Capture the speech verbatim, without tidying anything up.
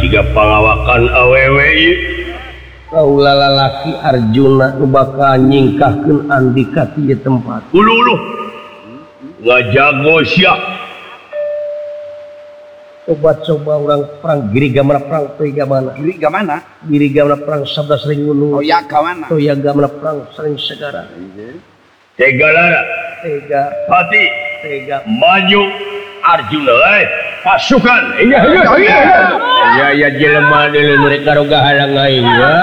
jika pengawakan awew kaulah lalaki Arjuna nu bakal nyingkahkeun Andika ti ieu tempat. Ulu-ulu ngajago sia. Coba-coba orang perang giriga mana perang toyaga mana? Giriga mana? Giriga mana perang sabda sering gunung. Toyaga mana? Toyaga mana perang sering segara. Tega lara. Tega. Pati. Tega. Maju Arjuna eh. Pasukan. Iya iya iya. Ya ya jelema deuleu mereka roga halang aing ya.